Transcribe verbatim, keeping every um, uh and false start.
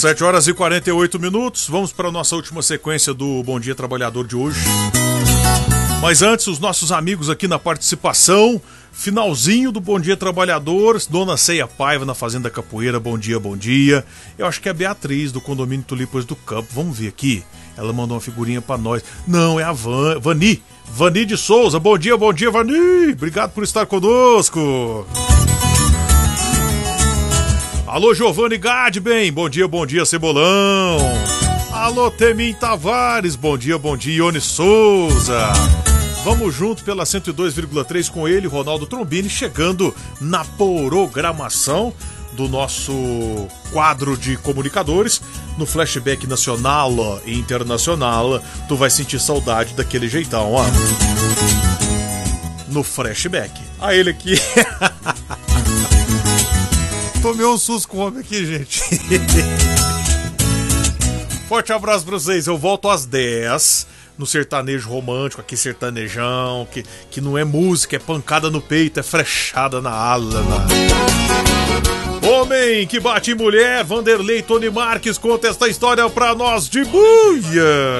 sete horas e quarenta e oito minutos. Vamos para a nossa última sequência do Bom Dia Trabalhador de hoje. Mas antes, os nossos amigos aqui na participação. Finalzinho do Bom Dia Trabalhador. Dona Ceia Paiva na Fazenda Capoeira. Bom dia, bom dia. Eu acho que é a Beatriz do condomínio Tulipas do Campo. Vamos ver aqui. Ela mandou uma figurinha pra nós. Não, é a Van, Vani. Vani de Souza. Bom dia, bom dia, Vani. Obrigado por estar conosco. Alô, Giovanni Gadben. Bom dia, bom dia, Cebolão. Alô, Temin Tavares. Bom dia, bom dia, Ione Souza. Vamos junto pela cento e dois vírgula três com ele, Ronaldo Trombini, chegando na programação do nosso quadro de comunicadores. No flashback nacional e internacional, tu vai sentir saudade daquele jeitão, ó. No flashback. A ele aqui. Tomei um susto com o homem aqui, gente. Forte abraço pra vocês. Eu volto às dez no sertanejo romântico, aqui sertanejão, que, que não é música, é pancada no peito, é frechada na ala. Na... Homem que bate em mulher, Vanderlei Tony Marques conta esta história pra nós de buia.